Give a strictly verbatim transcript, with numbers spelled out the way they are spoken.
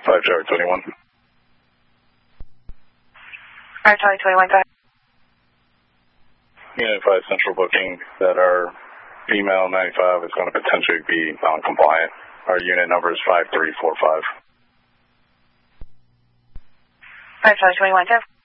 five Charlie twenty-one. five Charlie twenty-one, go ahead. Unit five Central booking that our female ninety-five is going to potentially be non-compliant. Our unit number is five three four five. five Charlie twenty-one, go.